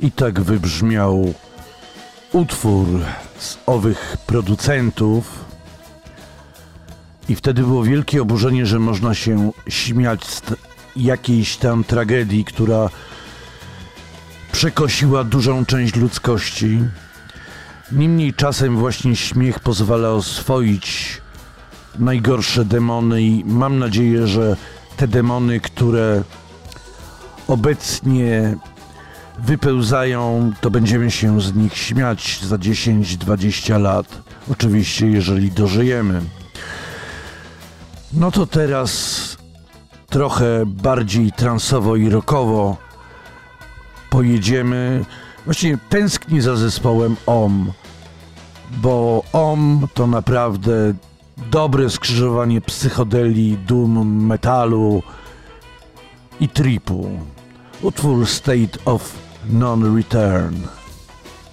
I tak wybrzmiał utwór z owych producentów. I wtedy było wielkie oburzenie, że można się śmiać z jakiejś tam tragedii, która przekosiła dużą część ludzkości. Niemniej czasem właśnie śmiech pozwala oswoić najgorsze demony i mam nadzieję, że te demony, które obecnie wypełzają, to będziemy się z nich śmiać za 10-20 lat. Oczywiście, jeżeli dożyjemy. No to teraz trochę bardziej transowo i rockowo pojedziemy. Właściwie tęsknię za zespołem OM, bo OM to naprawdę dobre skrzyżowanie psychodelii, doom metalu i tripu. Utwór State of Non-Return.